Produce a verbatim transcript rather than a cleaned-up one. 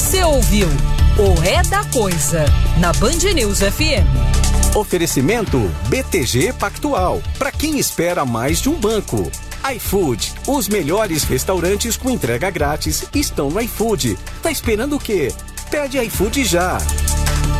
Você ouviu o É da Coisa, na Band News F M. Oferecimento B T G Pactual, para quem espera mais de um banco. iFood, os melhores restaurantes com entrega grátis estão no iFood. Tá esperando o quê? Pede iFood já.